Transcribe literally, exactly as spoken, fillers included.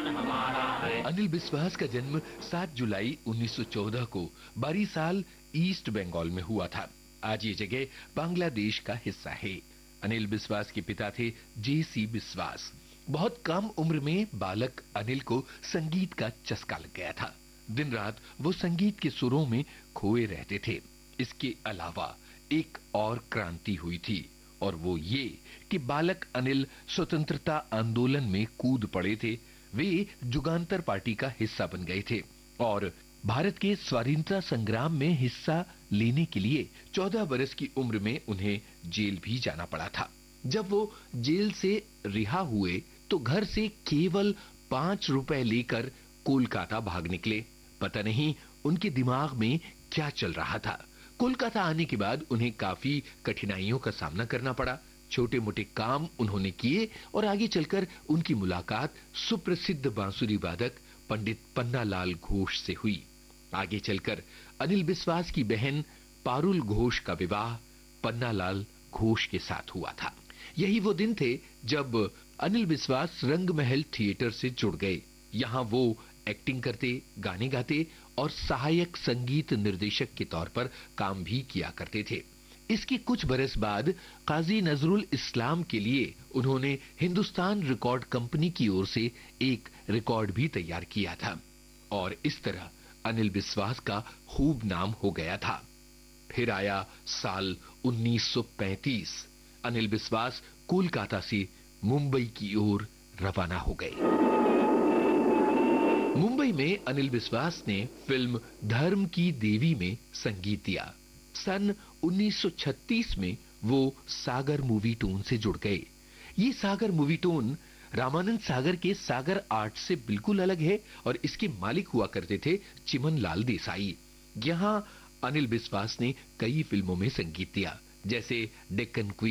हिंदुस्तान हमारा है। अनिल बिस्वास का जन्म सात जुलाई उन्नीस सौ चौदह को बारीसाल ईस्ट बंगाल में हुआ था। आज ये जगह बांग्लादेश का हिस्सा है। अनिल बिस्वास के पिता थे जेसी बिस्वास। बहुत कम उम्र में बालक अनिल को संगीत का चस्का लग गया था। दिन रात वो संगीत के सुरों में खोए रहते थे। इसके अलावा एक और क्रांति हुई थी और वो ये कि बालक अनिल स्वतंत्रता आंदोलन में कूद पड़े थे। वे जुगांतर पार्टी का हिस्सा बन गए थे और भारत के स्वाधीनता संग्राम में हिस्सा लेने के लिए चौदह बरस की उम्र में उन्हें जेल भी जाना पड़ा था। जब वो जेल से रिहा हुए तो घर से केवल पांच रुपए लेकर कोलकाता भाग निकले। पता नहीं उनके दिमाग में क्या चल रहा था। कोलकाता आने के बाद उन्हें काफी कठिनाइयों का सामना करना पड़ा। छोटे मोटे काम उन्होंने किए और आगे चलकर उनकी मुलाकात सुप्रसिद्ध बांसुरी वादक पंडित पन्नालाल घोष से हुई। आगे चलकर अनिल बिस्वास की बहन पारुल घोष का विवाह पन्नालाल घोष के साथ हुआ था। यही वो दिन थे जब अनिल बिस्वास रंगमहल थिएटर से जुड़ गए। यहाँ वो एक्टिंग करते, गाने गाते और सहायक संगीत निर्देशक के तौर पर काम भी किया करते थे। इसके कुछ बरस बाद काजी नजरुल इस्लाम के लिए उन्होंने हिंदुस्तान रिकॉर्ड कंपनी की ओर से एक रिकॉर्ड भी तैयार किया था और इस तरह अनिल बिस्वास का खूब नाम हो गया था। फिर आया साल उन्नीस सौ पैंतीस। अनिल बिस्वास कोलकाता से मुंबई की ओर रवाना हो गए। मुंबई में अनिल बिस्वास ने फिल्म धर्म की देवी में संगीत दिया। सन उन्नीस सौ छत्तीस में वो सागर मूवी टोन से जुड़ गए। ये सागर मूवी टोन रामानंद सागर के सागर आर्ट से बिल्कुल अलग है और इसके मालिक हुआ करते थे चिमन लाल देसाई। यहाँ अनिल बिस्वास ने कई फिल्मों में संगीत दिया, जैसे डेक्कन क्वीन,